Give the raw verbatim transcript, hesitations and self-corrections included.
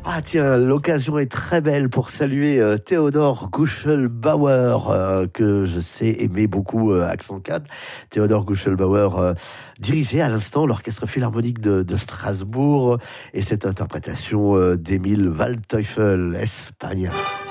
Ah tiens, l'occasion est très belle pour saluer euh, Theodor Guschelbauer, euh, que je sais aimer beaucoup, euh, accent quatre. Theodor Guschelbauer euh, dirigeait à l'instant l'Orchestre Philharmonique de, de Strasbourg et cette interprétation euh, d'Emile Waldteufel, Espagne.